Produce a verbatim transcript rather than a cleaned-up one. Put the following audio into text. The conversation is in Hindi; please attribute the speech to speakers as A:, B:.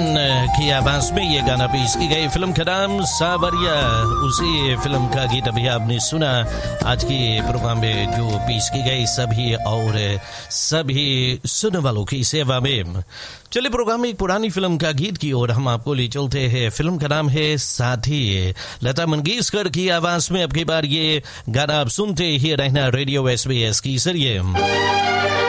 A: की आवाज में ये गाना पेश की गई। फिल्म का नाम सावरिया। उसी फिल्म का गीत अभी आपने सुना। आज के प्रोग्राम में जो पेश की गई सभी और सभी सुनने वालों की सेवा में। चलिए प्रोग्राम में एक पुरानी फिल्म का गीत की ओर हम आपको ले चलते हैं। फिल्म का नाम है साथी। लता मंगेशकर की आवाज में अब की बार ये गाना आप सुनते ही रहना रेडियो एसबीएस की जरिए।